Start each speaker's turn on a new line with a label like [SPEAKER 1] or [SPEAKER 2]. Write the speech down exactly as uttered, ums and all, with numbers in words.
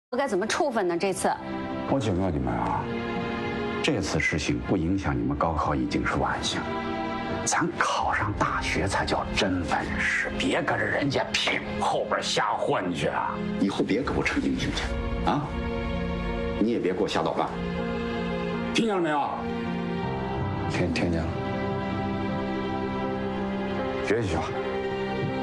[SPEAKER 1] 该怎么处分呢？这次，
[SPEAKER 2] 我警告你们啊，这次事情不影响你们高考已经是万幸，咱考上大学才叫真本事，别跟着人家拼后边瞎混去啊！以后别给我逞英雄去啊！你也别给我瞎捣乱，听见了没有？
[SPEAKER 3] 听听见了，
[SPEAKER 2] 学习去吧。